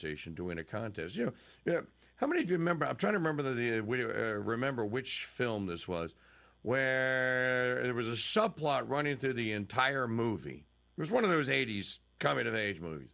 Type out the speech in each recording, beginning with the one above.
station doing a contest. Yeah. How many of you remember? I'm trying to remember remember which film this was, where there was a subplot running through the entire movie. It was one of those '80s coming of age movies.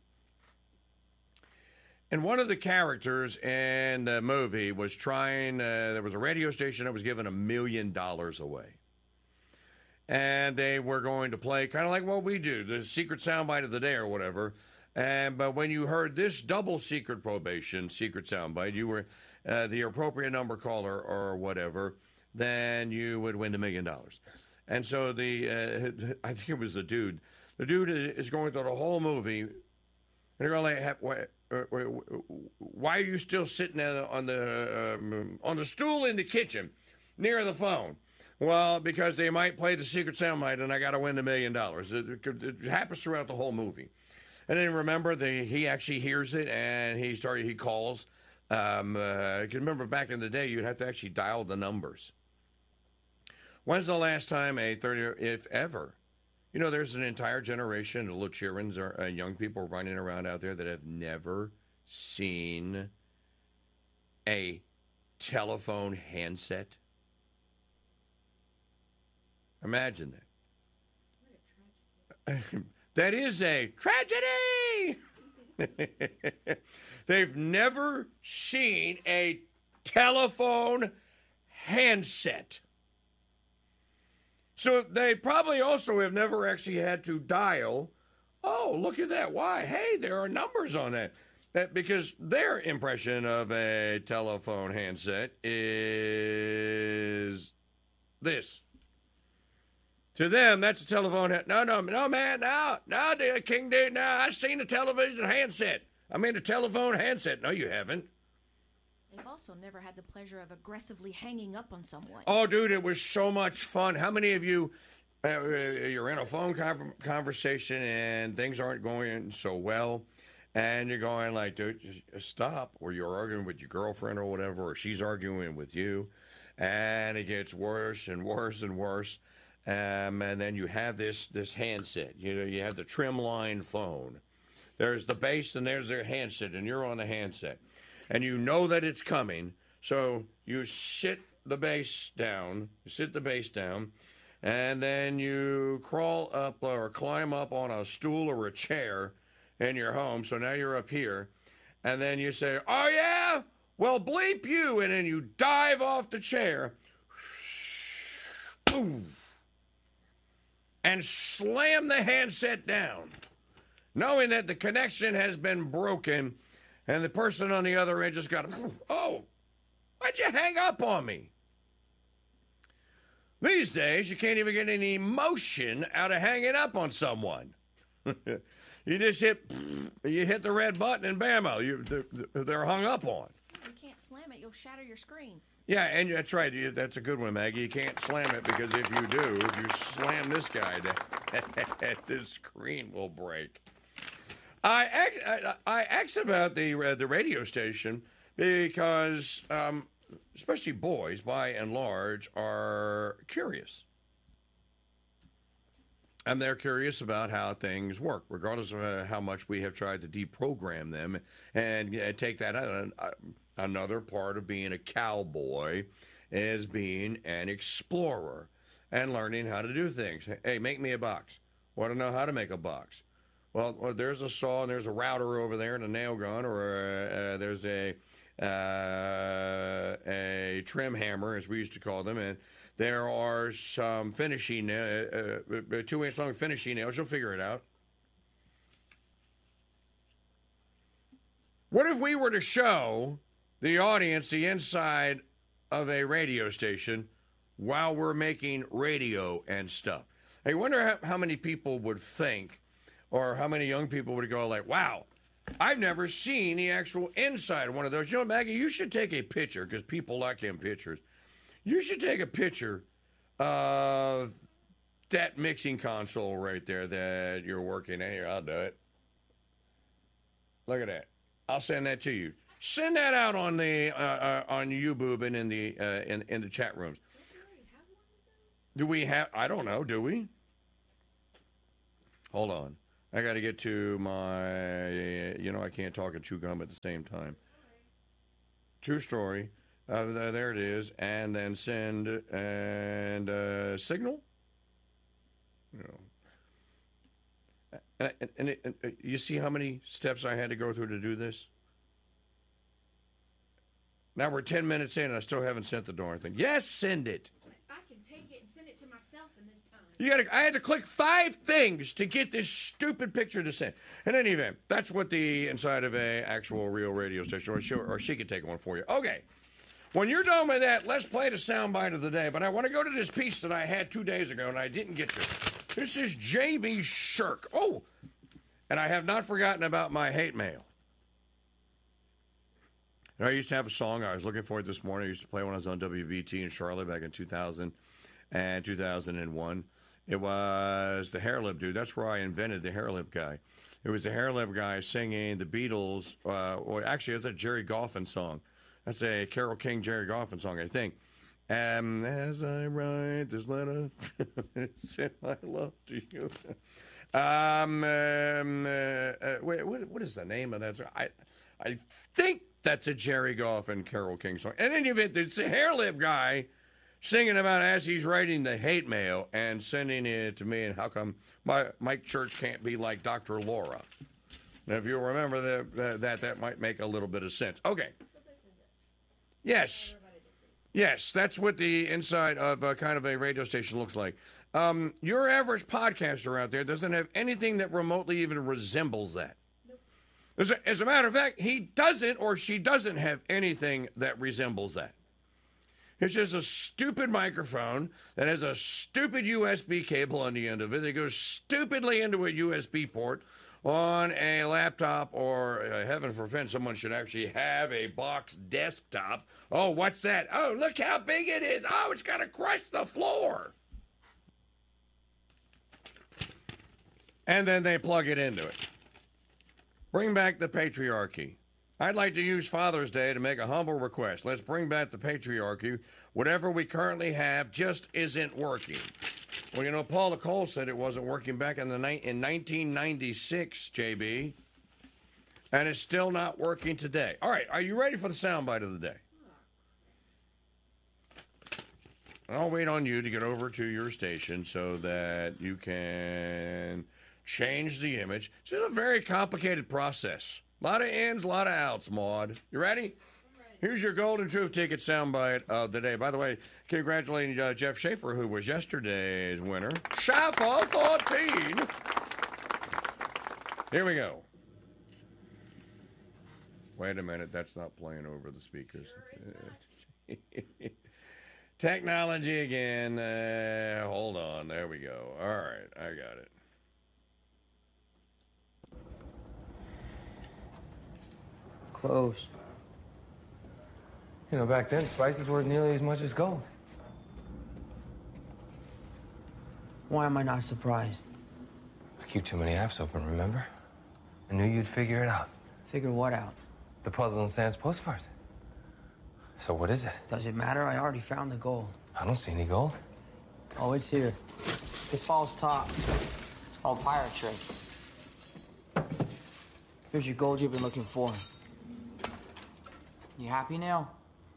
And one of the characters in the movie was trying, there was a radio station that was giving $1 million away. And they were going to play kind of like what we do, the secret soundbite of the day or whatever. But when you heard this double secret soundbite, you were the appropriate number caller or whatever, then you would win $1 million. And so I think it was the dude. The dude is going through the whole movie, and they're going like, why are you still sitting on the stool in the kitchen near the phone? Well, because they might play the secret soundbite, and I got to win $1 million. It happens throughout the whole movie. And then remember, he actually hears it, and he calls. You can remember back in the day, you'd have to actually dial the numbers. When's the last time if ever? There's an entire generation of little children or young people running around out there that have never seen a telephone handset. Imagine that. That is a tragedy. They've never seen a telephone handset. So they probably also have never actually had to dial. Oh, look at that. Why? Hey, there are numbers on that. Because their impression of a telephone handset is this. To them, that's a telephone. No, man, no, King Dude, no, I've seen a television handset. I mean a telephone handset. No, you haven't. They've also never had the pleasure of aggressively hanging up on someone. Oh, dude, it was so much fun. How many of you, you're in a phone conversation and things aren't going so well, and you're going like, dude, just stop, or you're arguing with your girlfriend or whatever, or she's arguing with you, and it gets worse and worse and worse. And then you have this handset. You have the trim line phone. There's the base, and there's their handset, and you're on the handset. And you know that it's coming, so you sit the base down, and then you crawl up or climb up on a stool or a chair in your home, so now you're up here, and then you say, oh yeah? Well, bleep you, and then you dive off the chair, boom, and slam the handset down, knowing that the connection has been broken. And the person on the other end just got, oh, why'd you hang up on me? These days, you can't even get any emotion out of hanging up on someone. You just hit the red button and bammo, they're hung up on. You can't slam it, you'll shatter your screen. Yeah, and that's right. That's a good one, Maggie. You can't slam it because if you do, if you slam this guy, this screen will break. I asked about the radio station because, especially boys, by and large, are curious. And they're curious about how things work, regardless of how much we have tried to deprogram them and take that out. Another part of being a cowboy is being an explorer and learning how to do things. Hey, make me a box. Want to know how to make a box? Well, there's a saw and there's a router over there and a nail gun, or there's a trim hammer, as we used to call them, and there are some finishing, 2-inch long finishing nails. You'll figure it out. What if we were to show the audience the inside of a radio station while we're making radio and stuff? I wonder how many people would think, or how many young people would go like, wow, I've never seen the actual inside of one of those. Maggie, you should take a picture, because people like them pictures. You should take a picture of that mixing console right there that you're working in. Here, I'll do it. Look at that. I'll send that to you. Send that out on the on YouBoob and in the chat rooms. Do we have? I don't know. Do we? Hold on. I got to get to my, I can't talk and chew gum at the same time. True story. There it is. And then send and signal. And you see how many steps I had to go through to do this? Now we're 10 minutes in and I still haven't sent the darn thing. Yes, send it. I can take it and send it to myself in this time. I had to click 5 things to get this stupid picture to send. In any event, that's what the inside of a actual real radio station, or she could take one for you. Okay. When you're done with that, let's play the soundbite of the day. But I want to go to this piece that I had 2 days ago and I didn't get to. This is J.B. Shirk. Oh, and I have not forgotten about my hate mail. And I used to have a song. I was looking for it this morning. I used to play when I was on WBT in Charlotte back in 2000 and 2001. It was the hair lip dude. That's where I invented the hair lip guy. It was the hair lip guy singing the Beatles. Or actually, it's a Jerry Goffin song. That's a Carole King, Jerry Goffin song, I think. As I write this letter, say my love to you. Wait, what is the name of that song? I think that's a Jerry Goffin, Carole King song. In any event, it's a hair lip guy singing about as he's writing the hate mail and sending it to me, and how come Mike Church can't be like Dr. Laura. Now, if you remember that might make a little bit of sense. Okay. Yes. Yes, that's what the inside of kind of a radio station looks like. Your average podcaster out there doesn't have anything that remotely even resembles that. Nope. As a matter of fact, he doesn't or she doesn't have anything that resembles that. It's just a stupid microphone that has a stupid USB cable on the end of it. It goes stupidly into a USB port on a laptop, or heaven forbid, someone should actually have a box desktop. Oh, what's that? Oh, look how big it is. Oh, it's going to crush the floor. And then they plug it into it. Bring back the patriarchy. I'd like to use Father's Day to make a humble request. Let's bring back the patriarchy. Whatever we currently have just isn't working. Well, Paula Cole said it wasn't working back in 1996, JB. And it's still not working today. All right, are you ready for the soundbite of the day? I'll wait on you to get over to your station so that you can change the image. It's just a very complicated process. A lot of ins, a lot of outs, Maud. You ready? Here's your Golden Truth Ticket soundbite of the day. By the way, congratulating Jeff Schaefer, who was yesterday's winner. Schaefer 14. Here we go. Wait a minute, that's not playing over the speakers. Sure Technology again. Hold on, there we go. All right, I got it. Close. Back then, spices weren't nearly as much as gold. Why am I not surprised? I keep too many apps open, remember? I knew you'd figure it out. Figure what out? The puzzle in Sam's postcards. So what is it? Does it matter? I already found the gold. I don't see any gold. Oh, it's here. It's a false top. It's called pirate trick. Here's your gold you've been looking for. You happy now?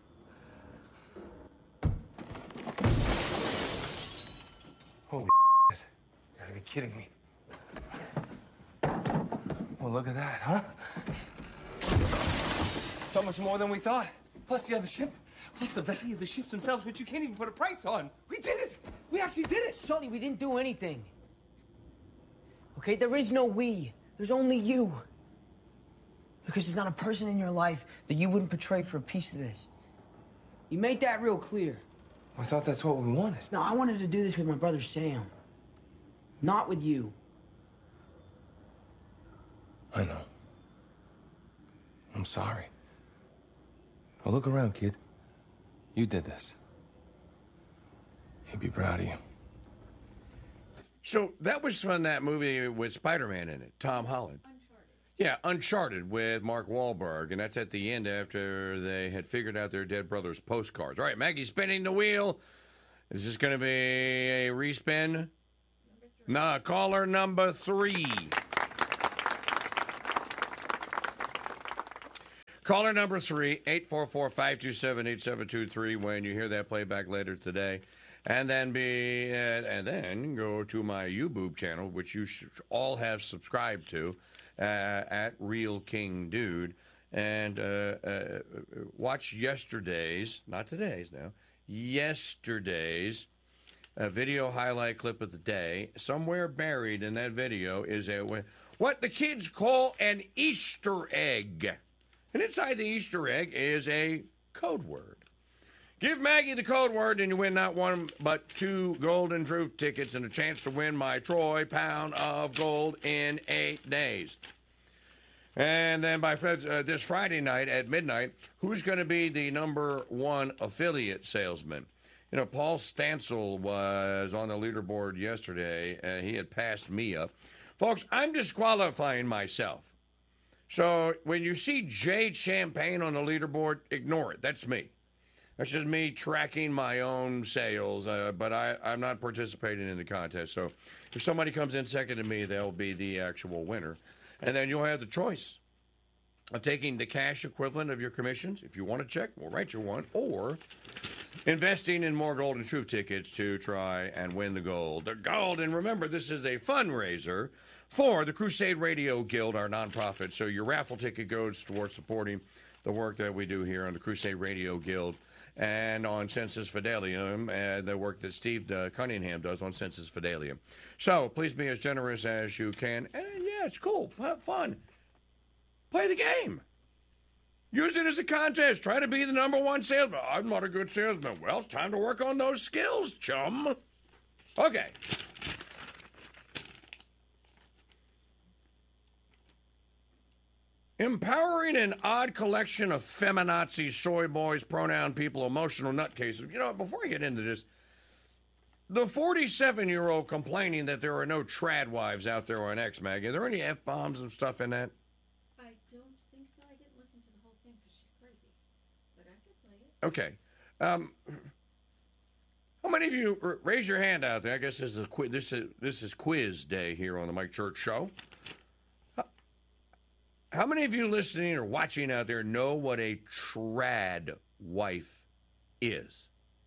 Holy shit. You gotta be kidding me. Well, look at that, huh? So much more than we thought. Plus the other ship. Plus the value of the ships themselves, which you can't even put a price on. We did it! We actually did it! Sully, we didn't do anything. Okay, there is no we. There's only you. Because there's not a person in your life that you wouldn't betray for a piece of this. You made that real clear. I thought that's what we wanted. No, I wanted to do this with my brother Sam. Not with you. I know. I'm sorry. Well, look around, kid. You did this. He'd be proud of you. So that was from that movie with Spider-Man in it, Tom Holland. Yeah, Uncharted with Mark Wahlberg, and that's at the end after they had figured out their dead brother's postcards. All right, Maggie's spinning the wheel. Is this going to be a respin? No, caller number 3. Caller number 3, 844-527-8723 when you hear that playback later today. And then go to my YouTube channel, which you should all have subscribed to, at Real King Dude. And watch yesterday's, not today's now, yesterday's video highlight clip of the day. Somewhere buried in that video is what the kids call an Easter egg. And inside the Easter egg is a code word. Give Maggie the code word and you win not one but 2 Golden Truth tickets and a chance to win my Troy pound of gold in 8 days. And then by this Friday night at midnight, who's going to be the #1 affiliate salesman? You know, Paul Stansel was on the leaderboard yesterday. He had passed me up. Folks, I'm disqualifying myself. So when you see Jade Champagne on the leaderboard, ignore it. That's me. That's just me tracking my own sales, but I'm not participating in the contest. So if somebody comes in second to me, they'll be the actual winner. And then you'll have the choice of taking the cash equivalent of your commissions. If you want a check, we'll write you one. Or investing in more Golden Truth tickets to try and win the gold. The gold, and remember, this is a fundraiser for the Crusade Radio Guild, our nonprofit. So your raffle ticket goes towards supporting the work that we do here on the Crusade Radio Guild and on Sensus Fidelium, and the work that Steve Cunningham does on Sensus Fidelium. So please be as generous as you can. And yeah, it's cool. Have fun. Play the game. Use it as a contest. Try to be the #1 salesman. I'm not a good salesman. Well, it's time to work on those skills, chum. Okay. Empowering an odd collection of feminazis, soy boys, pronoun people, emotional nutcases. You know, before I get into this, the 47-year-old complaining that there are no trad wives out there on X-Mag. Are there any F-bombs and stuff in that? I don't think so. I didn't listen to the whole thing because she's crazy. But I could play it. Okay. How many of you raise your hand out there? I guess this is quiz day here on the Mike Church Show. How many of you listening or watching out there know what a trad wife is?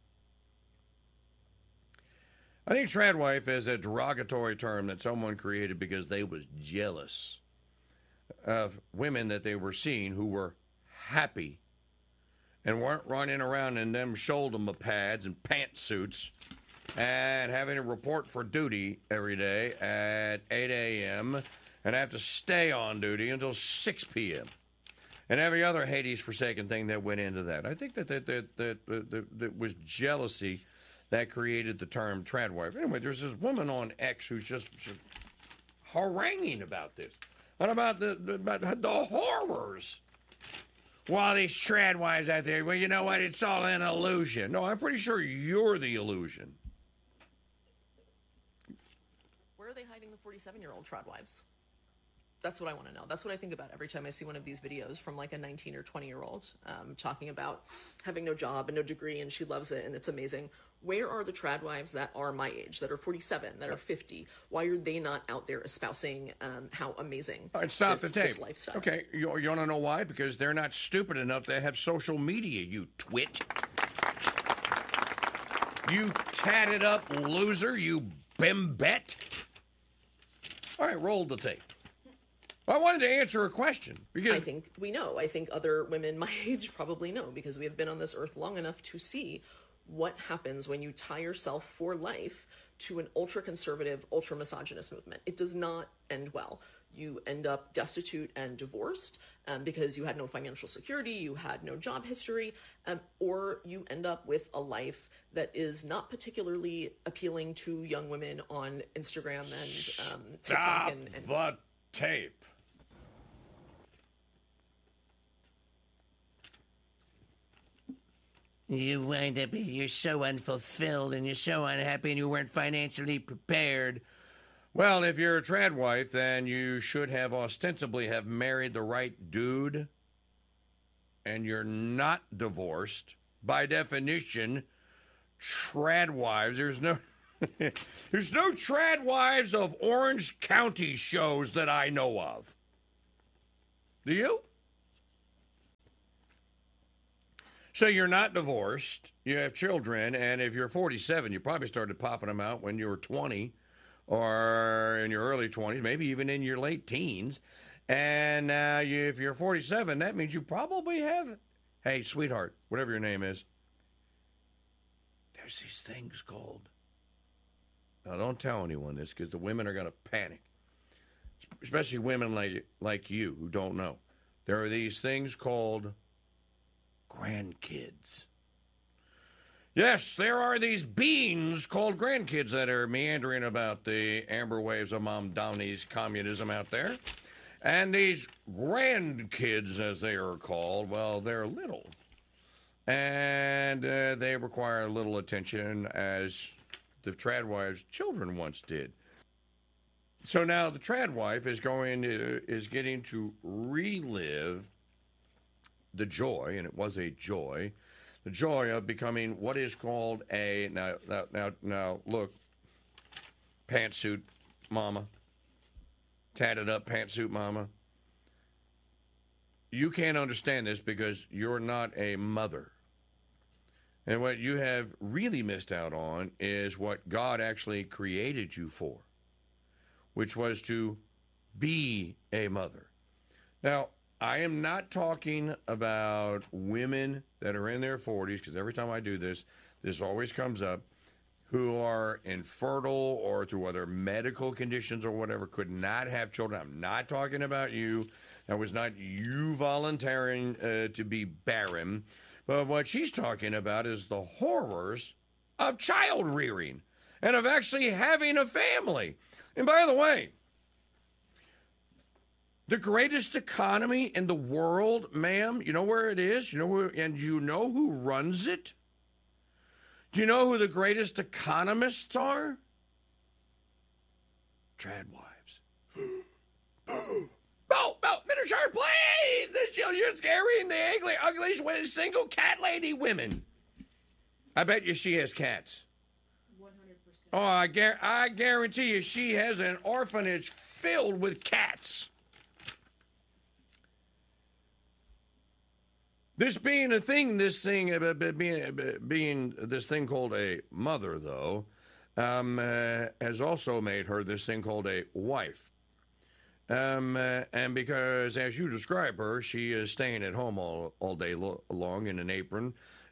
I think trad wife is a derogatory term that someone created because they was jealous of women that they were seeing who were happy and weren't running around in them shoulder pads and pantsuits and having to report for duty every day at 8 a.m. and have to stay on duty until 6 p.m. and every other Hades-forsaken thing that went into that. I think that was jealousy that created the term trad wife. Anyway, there's this woman on X who's just haranguing about this and about the horrors. While these trad wives out there, well, you know what? It's all an illusion. No, I'm pretty sure you're the illusion. Where are they hiding the 47-year-old trad wives? That's what I want to know. That's what I think about every time I see one of these videos from like a 19 or 20-year-old talking about having no job and no degree and she loves it and it's amazing. Where are the trad wives that are my age, that are 47, that are 50? Why are they not out there espousing how amazing All right, stop this, the tape. this lifestyle? Okay, you want to know why? Because they're not stupid enough to have social media, you twit. You tatted up loser, you bimbet. All right, roll the tape. I wanted to answer a question because I think we know. I think other women my age probably know because we have been on this earth long enough to see what happens when you tie yourself for life to an ultra-conservative, ultra-misogynist movement. It does not end well. You end up destitute and divorced because you had no financial security, you had no job history, or you end up with a life that is not particularly appealing to young women on Instagram and TikTok. And the tape. You wind up, you're so unfulfilled and you're so unhappy and you weren't financially prepared. Well, if you're a trad wife, then you should have ostensibly have married the right dude and you're not divorced. By definition, trad wives, there's no trad wives of Orange County shows that I know of. Do you? So you're not divorced, you have children, and if you're 47, you probably started popping them out when you were 20 or in your early 20s, maybe even in your late teens. And now if you're 47, that means you probably have, hey, sweetheart, whatever your name is, there's these things called, now don't tell anyone this because the women are going to panic, especially women like you who don't know. There are these things called grandkids. Yes, there are these beings called grandkids that are meandering about the amber waves of Mom Downey's communism out there. And these grandkids, as they are called, well, they're little. And they require little attention, as the Tradwife's children once did. So now the Tradwife is getting to relive the joy, and it was a joy, the joy of becoming what is called a, now look, pantsuit mama, tatted up pantsuit mama. You can't understand this because you're not a mother. And what you have really missed out on is what God actually created you for, which was to be a mother. Now, I am not talking about women that are in their 40s, because every time I do this, this always comes up, who are infertile or through other medical conditions or whatever could not have children. I'm not talking about you. That was not you volunteering to be barren. But what she's talking about is the horrors of child rearing and of actually having a family. And by the way, the greatest economy in the world, ma'am, you know where it is? You know who runs it? Do you know who the greatest economists are? Tradwives. No, miniature, please! You're scaring the ugly single cat lady women. I bet you she has cats. 100%. Oh, I guarantee you she has an orphanage filled with cats. This being a thing, being this thing called a mother, though, has also made her this thing called a wife. And because, as you describe her, she is staying at home all day long in an apron,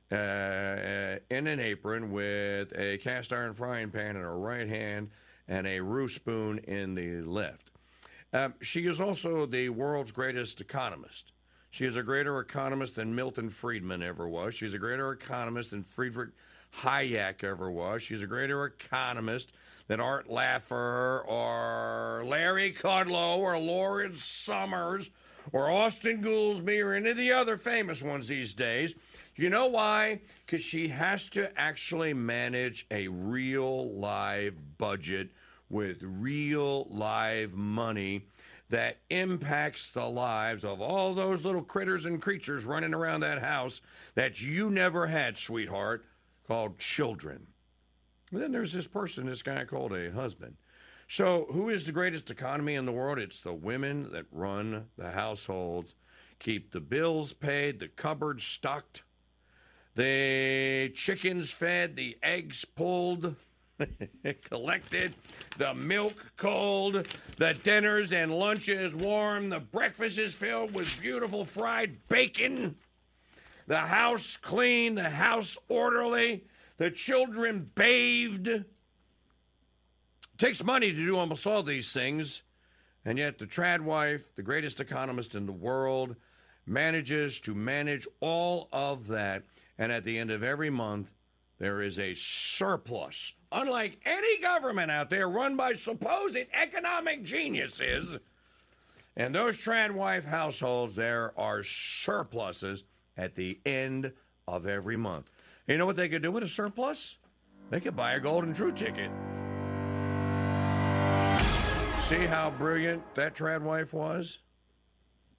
with a cast iron frying pan in her right hand and a roux spoon in the left. She is also the world's greatest economist. She is a greater economist than Milton Friedman ever was. She's a greater economist than Friedrich Hayek ever was. She's a greater economist than Art Laffer or Larry Kudlow or Lawrence Summers or Austin Goolsbee or any of the other famous ones these days. You know why? Because she has to actually manage a real live budget with real live money that impacts the lives of all those little critters and creatures running around that house that you never had, sweetheart, called children. And then there's this guy called a husband. So who is the greatest economy in the world? It's the women that run the households, keep the bills paid, the cupboards stocked, the chickens fed, the eggs pulled, collected, the milk cold, the dinners and lunches warm, the breakfast is filled with beautiful fried bacon, the house clean, the house orderly, the children bathed. It takes money to do almost all these things, and yet the Tradwife, the greatest economist in the world, manages to manage all of that, and at the end of every month, there is a surplus. Unlike any government out there run by supposed economic geniuses, in those Tradwife households, there are surpluses at the end of every month. You know what they could do with a surplus? They could buy a Golden True ticket. See how brilliant that Tradwife was?